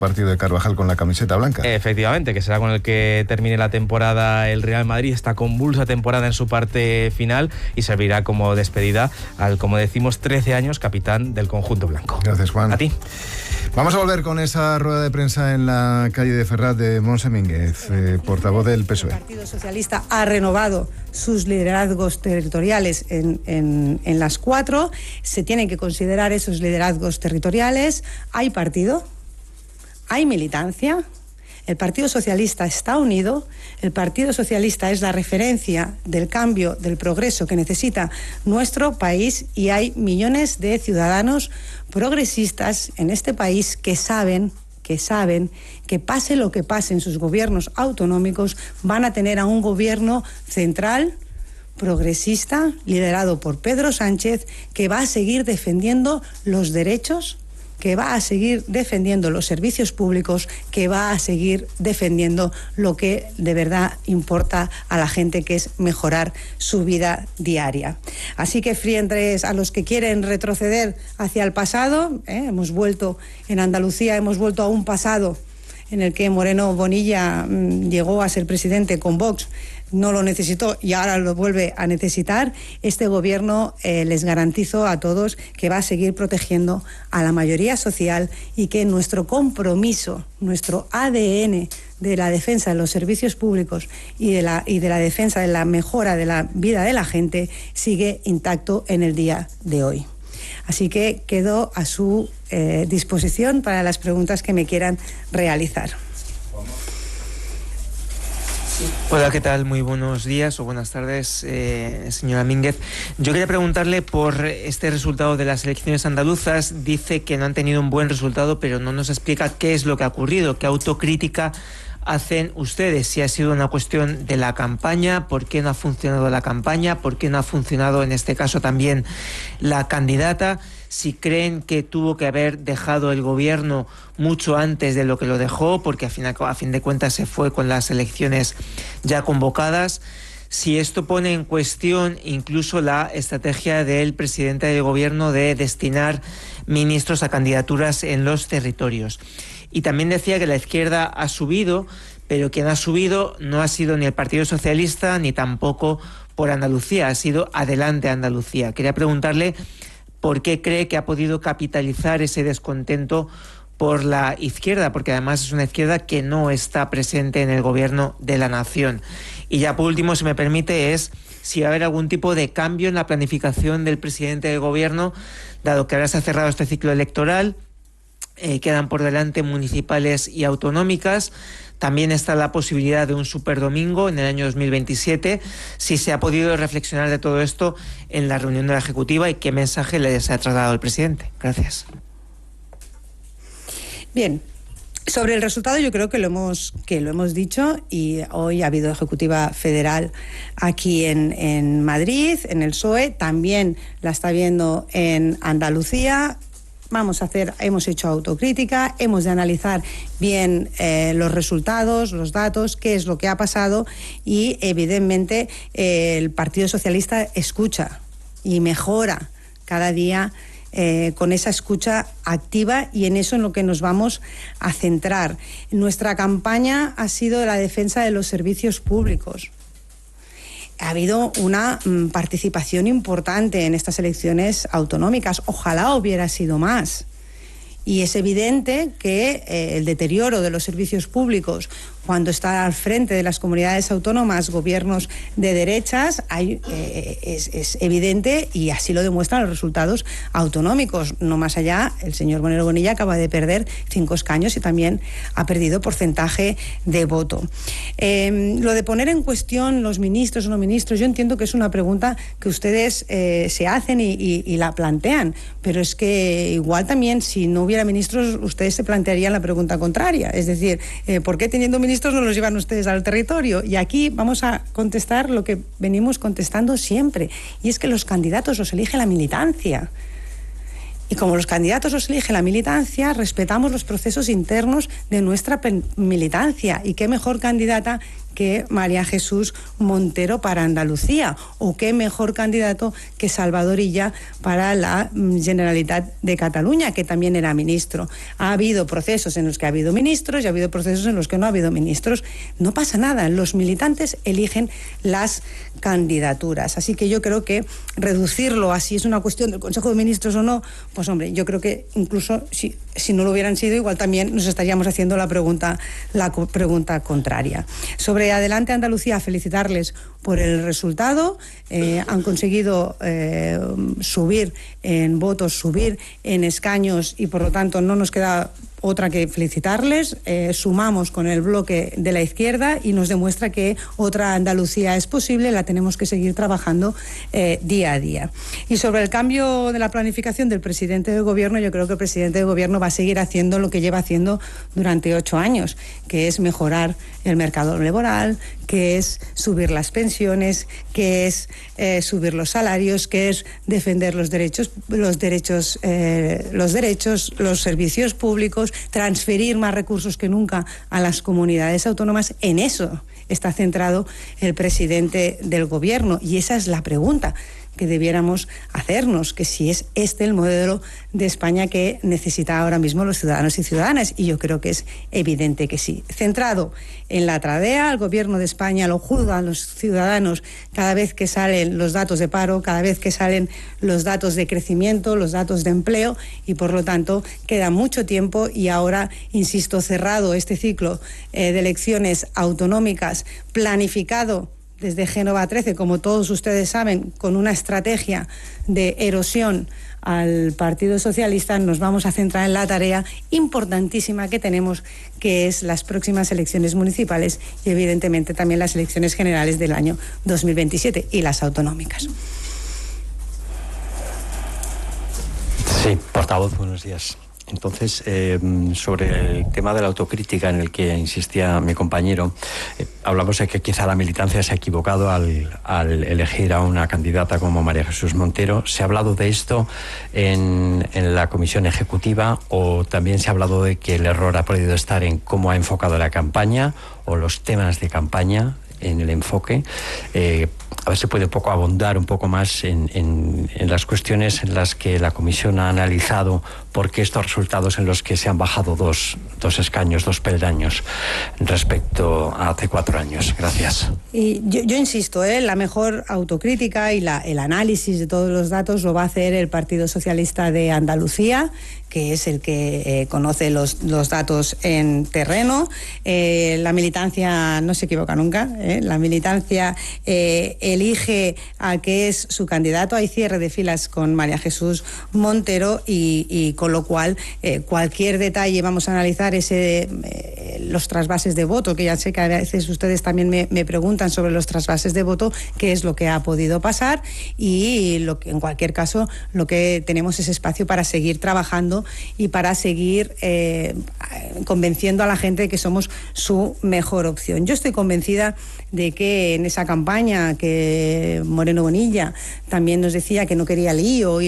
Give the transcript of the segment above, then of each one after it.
partido de Carvajal con la camiseta blanca. Efectivamente, que será con el que termine la temporada el Real Madrid, esta convulsa temporada en su parte final, y servirá como despedida al, como decimos, 13 años capitán del conjunto blanco. Gracias, Juan. A ti. Vamos a volver con esa rueda de prensa en la calle de Ferraz de Montse Mínguez, portavoz del PSOE. El Partido Socialista ha renovado sus liderazgos territoriales en las 4. Se tienen que considerar esos liderazgos territoriales. Hay partido, hay militancia. El Partido Socialista está unido. El Partido Socialista es la referencia del cambio, del progreso que necesita nuestro país, y hay millones de ciudadanos progresistas en este país que saben que pase lo que pase en sus gobiernos autonómicos, van a tener a un gobierno central, progresista, liderado por Pedro Sánchez, que va a seguir defendiendo los derechos, que va a seguir defendiendo los servicios públicos, que va a seguir defendiendo lo que de verdad importa a la gente, que es mejorar su vida diaria. Así que frente a los que quieren retroceder hacia el pasado, hemos vuelto en Andalucía, hemos vuelto a un pasado en el que Moreno Bonilla llegó a ser presidente con Vox, no lo necesitó y ahora lo vuelve a necesitar. Este gobierno les garantizo a todos que va a seguir protegiendo a la mayoría social, y que nuestro compromiso, nuestro ADN de la defensa de los servicios públicos y de la defensa de la mejora de la vida de la gente sigue intacto en el día de hoy. Así que quedo a su disposición para las preguntas que me quieran realizar. Hola, ¿qué tal? Muy buenos días o buenas tardes, señora Mínguez. Yo quería preguntarle por este resultado de las elecciones andaluzas. Dice que no han tenido un buen resultado, pero no nos explica qué es lo que ha ocurrido, qué autocrítica hacen ustedes, si ha sido una cuestión de la campaña, por qué no ha funcionado la campaña, por qué no ha funcionado en este caso también la candidata, si creen que tuvo que haber dejado el gobierno mucho antes de lo que lo dejó, porque a fin de cuentas se fue con las elecciones ya convocadas, si esto pone en cuestión incluso la estrategia del presidente del gobierno de destinar ministros a candidaturas en los territorios. Y también decía que la izquierda ha subido, pero quien ha subido no ha sido ni el Partido Socialista ni tampoco por Andalucía, ha sido Adelante Andalucía. Quería preguntarle por qué cree que ha podido capitalizar ese descontento por la izquierda, porque además es una izquierda que no está presente en el gobierno de la nación. Y ya por último, si me permite, es si va a haber algún tipo de cambio en la planificación del presidente del gobierno, dado que ahora se ha cerrado este ciclo electoral. Quedan por delante municipales y autonómicas. También está la posibilidad de un superdomingo en el año 2027. Si se ha podido reflexionar de todo esto en la reunión de la Ejecutiva y qué mensaje les ha trasladado el presidente. Gracias. Bien. Sobre el resultado yo creo que lo hemos dicho, y hoy ha habido Ejecutiva Federal aquí en Madrid, en el PSOE, también la está viendo en Andalucía. Hemos hecho autocrítica, hemos de analizar bien los resultados, los datos, qué es lo que ha pasado, y evidentemente el Partido Socialista escucha y mejora cada día con esa escucha activa, y en eso en lo que nos vamos a centrar. Nuestra campaña ha sido la defensa de los servicios públicos. Ha habido una participación importante en estas elecciones autonómicas. Ojalá hubiera sido más. Y es evidente que el deterioro de los servicios públicos, cuando está al frente de las comunidades autónomas gobiernos de derechas, es evidente, y así lo demuestran los resultados autonómicos. No más allá, el señor Moreno Bonilla acaba de perder 5 escaños y también ha perdido porcentaje de voto. Lo de poner en cuestión los ministros o no ministros, yo entiendo que es una pregunta que ustedes se hacen y la plantean, pero es que igual también, si no hubiera ministros, ustedes se plantearían la pregunta contraria, es decir, ¿por qué teniendo ministros no los llevan ustedes al territorio? Y aquí vamos a contestar lo que venimos contestando siempre, y es que los candidatos los elige la militancia. Y como los candidatos los elige la militancia, respetamos los procesos internos de nuestra militancia. Y qué mejor candidata que María Jesús Montero para Andalucía, o qué mejor candidato que Salvador Illa para la Generalitat de Cataluña, que también era ministro. Ha habido procesos en los que ha habido ministros y ha habido procesos en los que no ha habido ministros. No pasa nada, los militantes eligen las candidaturas. Así que yo creo que reducirlo a si es una cuestión del Consejo de Ministros o no, pues hombre, yo creo que incluso si no lo hubieran sido, igual también nos estaríamos haciendo la pregunta contraria. Sobre Adelante Andalucía, felicitarles por el resultado. Han conseguido subir en votos, subir en escaños, y por lo tanto no nos queda otra que felicitarles. Sumamos con el bloque de la izquierda y nos demuestra que otra Andalucía es posible. La tenemos que seguir trabajando día a día. Y sobre el cambio de la planificación del presidente del Gobierno, yo creo que el presidente del Gobierno va a seguir haciendo lo que lleva haciendo durante 8 años, que es mejorar el mercado laboral, que es subir las pensiones, que es subir los salarios, que es defender los servicios públicos, transferir más recursos que nunca a las comunidades autónomas. En eso está centrado el presidente del Gobierno, y esa es la pregunta que debiéramos hacernos, que si es este el modelo de España que necesitan ahora mismo los ciudadanos y ciudadanas, y yo creo que es evidente que sí. Centrado en la tradea, el Gobierno de España lo juzgan los ciudadanos cada vez que salen los datos de paro, cada vez que salen los datos de crecimiento, los datos de empleo, y por lo tanto queda mucho tiempo. Y ahora, insisto, cerrado este ciclo de elecciones autonómicas, planificado desde Génova 13, como todos ustedes saben, con una estrategia de erosión al Partido Socialista, nos vamos a centrar en la tarea importantísima que tenemos, que es las próximas elecciones municipales y evidentemente también las elecciones generales del año 2027 y las autonómicas. Sí, portavoz, buenos días. Entonces, sobre el tema de la autocrítica en el que insistía mi compañero, hablamos de que quizá la militancia se ha equivocado al elegir a una candidata como María Jesús Montero. ¿Se ha hablado de esto en la comisión ejecutiva, o también se ha hablado de que el error ha podido estar en cómo ha enfocado la campaña o los temas de campaña en el enfoque? A ver si puede abundar un poco más en las cuestiones en las que la comisión ha analizado por qué estos resultados en los que se han bajado dos escaños, 2 peldaños respecto a hace 4 años. Gracias. Y yo insisto, la mejor autocrítica y el análisis de todos los datos lo va a hacer el Partido Socialista de Andalucía, que es el que conoce los datos en terreno. La militancia no se equivoca nunca. La militancia elige al que es su candidato. Hay cierre de filas con María Jesús Montero, y con lo cual cualquier detalle vamos a analizar los trasvases de voto, que ya sé que a veces ustedes también me preguntan sobre los trasvases de voto, qué es lo que ha podido pasar, y en cualquier caso lo que tenemos es espacio para seguir trabajando y para seguir convenciendo a la gente de que somos su mejor opción. Yo estoy convencida de que en esa campaña que Moreno Bonilla también nos decía que no quería lío,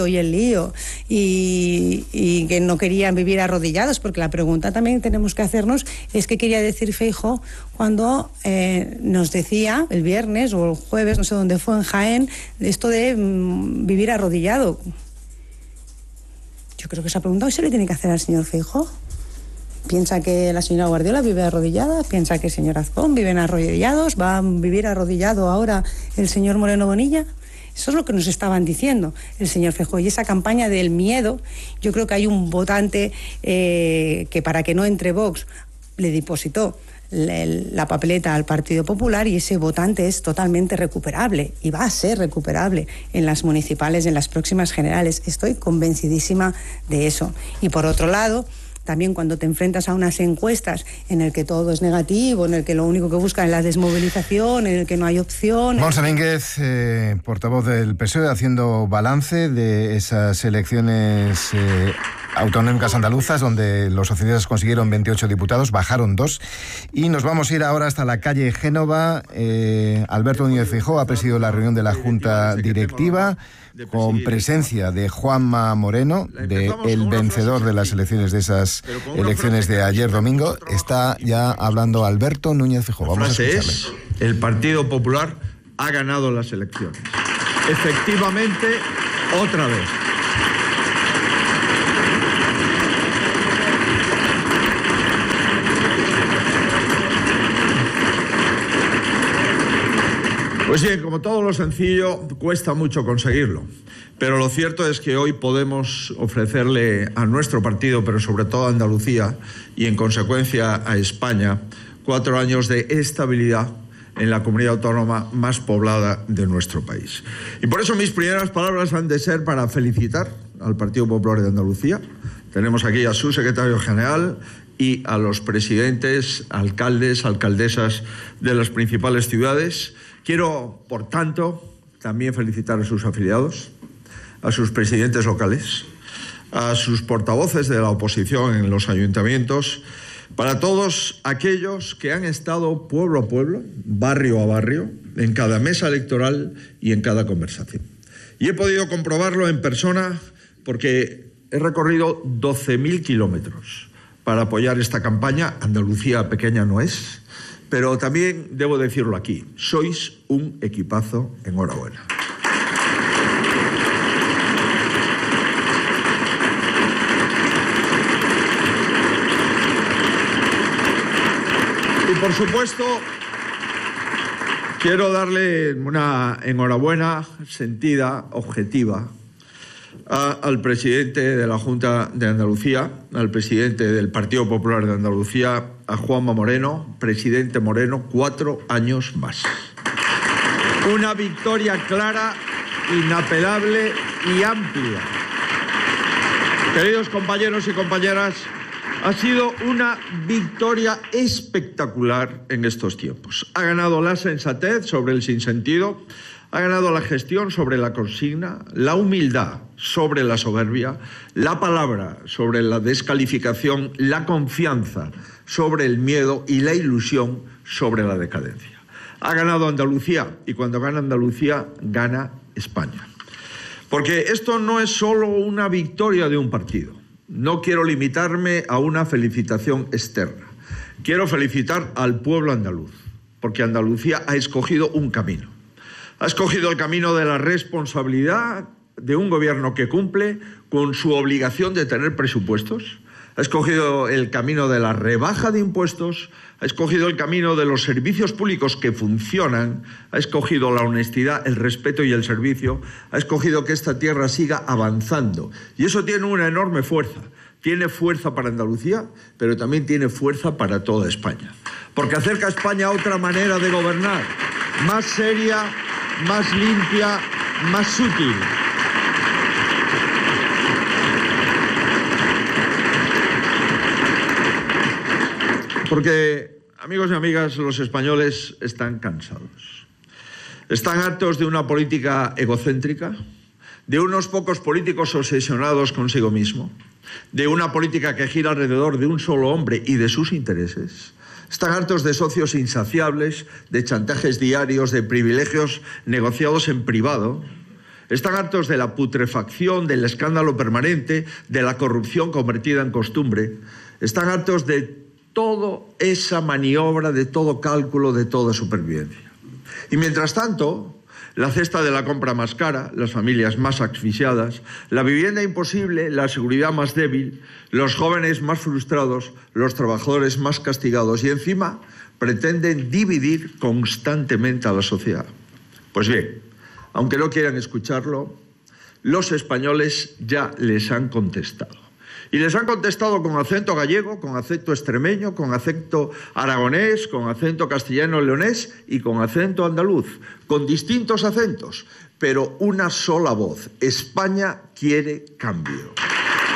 y que no querían vivir arrodillados, porque la pregunta también tenemos que hacernos es qué quería decir Feijóo cuando nos decía el viernes o el jueves, no sé dónde fue, en Jaén, esto de vivir arrodillado. Yo creo que esa pregunta hoy se le tiene que hacer al señor Feijóo. ¿Piensa que la señora Guardiola vive arrodillada? ¿Piensa que el señor Azcón viven arrodillados? ¿Va a vivir arrodillado ahora el señor Moreno Bonilla? Eso es lo que nos estaban diciendo el señor Feijóo. Y esa campaña del miedo, yo creo que hay un votante que para que no entre Vox le depositó la papeleta al Partido Popular, y ese votante es totalmente recuperable y va a ser recuperable en las municipales, en las próximas generales. Estoy convencidísima de eso. Y por otro lado, también cuando te enfrentas a unas encuestas en el que todo es negativo, en el que lo único que buscan es la desmovilización, en el que no hay opción... Montse Mínguez, portavoz del PSOE, haciendo balance de esas elecciones autonómicas andaluzas, donde los socialistas consiguieron 28 diputados, bajaron 2. Y nos vamos a ir ahora hasta la calle Génova. Alberto Núñez Feijóo ha presidido la reunión de la Junta Directiva, con presencia de Juanma Moreno, el vencedor de las elecciones, de esas elecciones de ayer domingo. Está ya hablando Alberto Núñez Feijóo. Vamos a escucharle. El Partido Popular ha ganado las elecciones. Efectivamente, otra vez. Pues bien, como todo lo sencillo, cuesta mucho conseguirlo. Pero lo cierto es que hoy podemos ofrecerle a nuestro partido, pero sobre todo a Andalucía y en consecuencia a España, 4 años de estabilidad en la comunidad autónoma más poblada de nuestro país. Y por eso mis primeras palabras han de ser para felicitar al Partido Popular de Andalucía. Tenemos aquí a su secretario general y a los presidentes, alcaldes, alcaldesas de las principales ciudades. Quiero, por tanto, también felicitar a sus afiliados, a sus presidentes locales, a sus portavoces de la oposición en los ayuntamientos, para todos aquellos que han estado pueblo a pueblo, barrio a barrio, en cada mesa electoral y en cada conversación. Y he podido comprobarlo en persona porque he recorrido 12.000 kilómetros para apoyar esta campaña. Andalucía pequeña no es, pero también debo decirlo aquí, sois un equipazo, enhorabuena. Y por supuesto, quiero darle una enhorabuena sentida, objetiva, al presidente de la Junta de Andalucía, al presidente del Partido Popular de Andalucía, a Juanma Moreno. Presidente Moreno, 4 años más. Una victoria clara, inapelable y amplia. Queridos compañeros y compañeras, ha sido una victoria espectacular en estos tiempos. Ha ganado la sensatez sobre el sinsentido, ha ganado la gestión sobre la consigna, la humildad sobre la soberbia, la palabra sobre la descalificación, la confianza sobre el miedo y la ilusión sobre la decadencia. Ha ganado Andalucía, y cuando gana Andalucía, gana España. Porque esto no es solo una victoria de un partido. No quiero limitarme a una felicitación externa. Quiero felicitar al pueblo andaluz, porque Andalucía ha escogido un camino. Ha escogido el camino de la responsabilidad de un gobierno que cumple con su obligación de tener presupuestos. Ha escogido el camino de la rebaja de impuestos, ha escogido el camino de los servicios públicos que funcionan, ha escogido la honestidad, el respeto y el servicio, ha escogido que esta tierra siga avanzando. Y eso tiene una enorme fuerza. Tiene fuerza para Andalucía, pero también tiene fuerza para toda España. Porque acerca a España a otra manera de gobernar, más seria, más limpia, más útil. Porque, amigos y amigas, los españoles están cansados. Están hartos de una política egocéntrica, de unos pocos políticos obsesionados consigo mismo, de una política que gira alrededor de un solo hombre y de sus intereses. Están hartos de socios insaciables, de chantajes diarios, de privilegios negociados en privado. Están hartos de la putrefacción, del escándalo permanente, de la corrupción convertida en costumbre. Están hartos de toda esa maniobra, de todo cálculo, de toda supervivencia. Y mientras tanto, la cesta de la compra más cara, las familias más asfixiadas, la vivienda imposible, la seguridad más débil, los jóvenes más frustrados, los trabajadores más castigados y encima pretenden dividir constantemente a la sociedad. Pues bien, aunque no quieran escucharlo, los españoles ya les han contestado. Y les han contestado con acento gallego, con acento extremeño, con acento aragonés, con acento castellano-leonés y con acento andaluz, con distintos acentos, pero una sola voz. España quiere cambio.